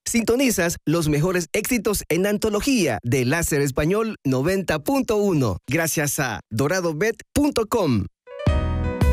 Sintonizas los mejores éxitos en antología de Láser Español 90.1 gracias a doradobet.com.